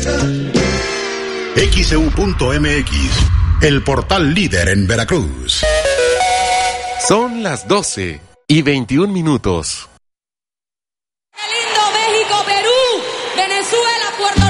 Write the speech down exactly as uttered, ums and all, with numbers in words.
X E U punto M X, el portal líder en Veracruz. Son las doce y veintiún minutos. ¡Qué lindo México, Perú, Venezuela, Puerto